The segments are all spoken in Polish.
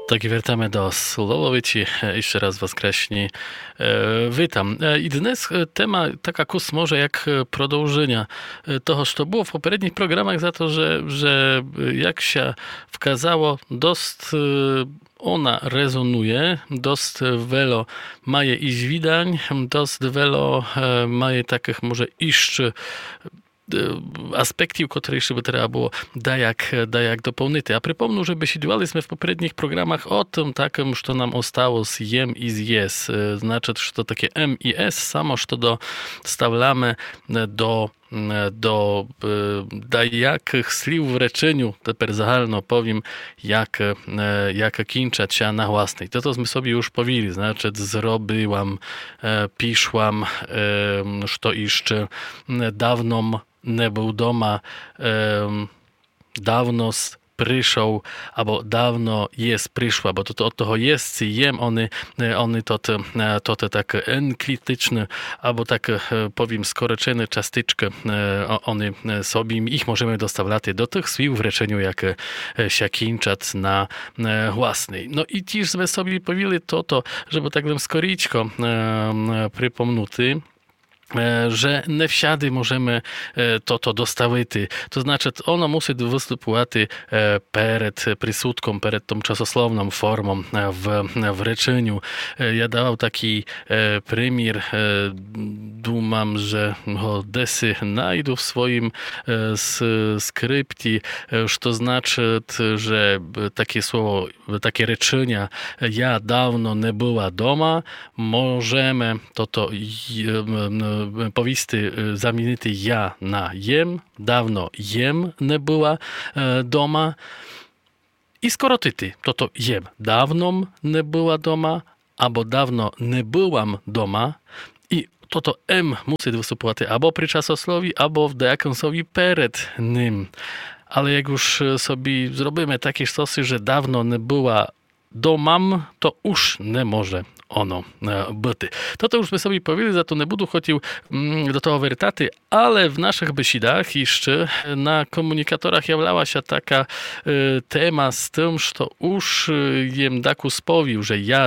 Так і вертаємо до Слововичі. І ще раз воскресні witam. І днес тема така може як продовження того, що було в попередніх програмах, за to, że jak się wkazało, dost ona rezonuje, dost wielo maje iż widań, dost wielo maje takich może iż аспектів, котрі ще би треба було даяк доповнити. А припомню, що бесідували ми в попередніх програмах о том таким, що нам осталось єм і з'єс. Значить, що таке М і С, само, що доставляємо до деяких слів в реченню, тепер загально повім, як кінчаться на гласний. То ми собі już повіли, значить, зробилам, пішłam, що іще давно не був дома, давно przyszł, albo dawno jest przyszła, bo to od tego jest i jem, one to tak enkrytyczne, albo tak powiem skoreczone czastyczki, one sobie, ich możemy dostawiać do tych słów w rеченню, jak się kończać na własnej. No i też sobie powiedzieli to, żeby tak skoriczko przypomnieć, że nie wsiady możemy to dostawić. To znaczy, ono musi występować przed przysłudką, przed tą czasosłowną formą w rеченню. Ja dawał taki przykład, думam, że go desy znajdę w swoim skrypcie, to znaczy, że takie słowo, takie rечення ja dawno nie była doma, możemy to повісти замінити я на єм, давно єм не була дома, і скоротити, то єм давно не була дома, або давно не буłam дома, і to M musi występować albo przy czasosłowie, albo w dejakim słowie przed nim. Ale jak już sobie zrobimy takie stosy, że dawno nie była domam, to już nie może ono byty. To już by sobie powiedzieli, za to nie budu chodził do tego wertaty, ale w naszych besidach jeszcze na komunikatorach jawiała się taka tema z tym, że już jem daku spowił, że ja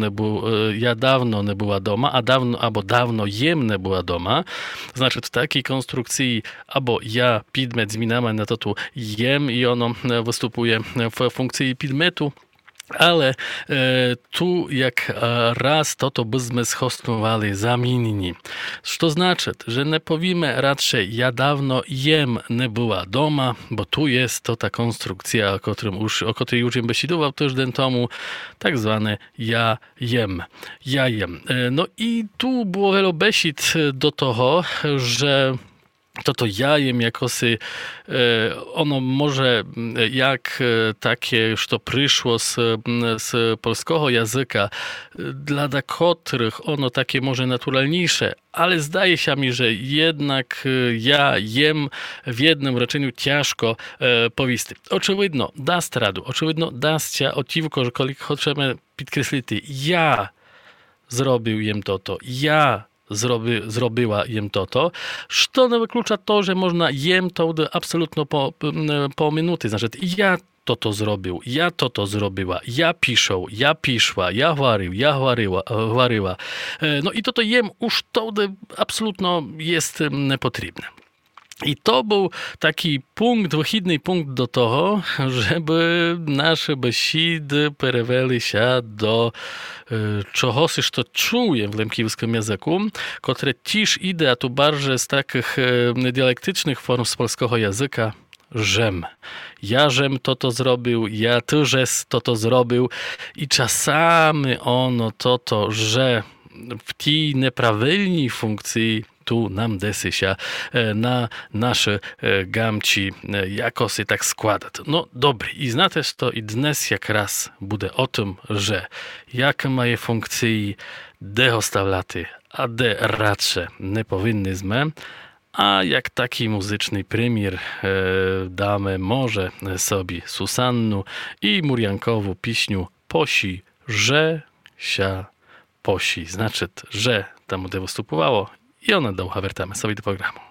dawno nie była doma, albo dawno jem nie była doma. Znaczy w takiej konstrukcji albo ja підмет zmieniamy na to tu jem i ono występuje w funkcji підмету. Ale tu jak raz to byśmy schostowali zamienieni. Co znaczy, że nie powiemy raczej ja dawno jem nie była doma, bo tu jest to ta konstrukcja, o której już besidował tydzień temu, tak zwane ja jem. No i tu było wiele besid do tego, że to ja jem jakoś ono może jak takie, co przyszło z polskiego języka, dla których ono takie może naturalniejsze, ale zdaje się mi, że jednak ja jem w jednym rečeniu ciężko powiedzieć. Oczywiście daсть raду, oczywiście daście otiwko, że chcemy podkreślić, ja zrobił jem to, ja zrobiła jem to, co nie wyklucza to, że można jem to absolutnie po minuty. Znaczy, ja to zrobił, ja to zrobiła, ja piszę, ja piszła, ja gwaryła. No i to jem już to absolutnie jest potrzebne. I to był taki wychidny punkt do tego, żeby nasze besidy przerwali się do czegoś, co czuję w lemkiewskim języku, które też idzie tu bardziej z takich dialektycznych form z polskiego języka, żem. Ja żem to zrobił, ja tyżes to zrobił i czasami ono że w tej nieprawilnej funkcji tu nam desy się na nasze gamci jakoś tak składać. No dobry, i zna też to i dnes jak raz będzie o tym, że jakie mają funkcje dehostavlaty, a de raczej nie powinnyśmy, a jak taki muzyczny premier damy może sobie Susannu i Muriankową piśniu posi, że się posi. Znaczy, że tam będzie występowało i ona do wracamy sobie do programu.